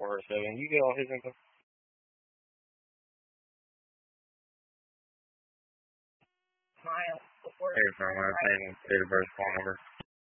407. You get all his info? Hey, from my name, date of birth, phone number.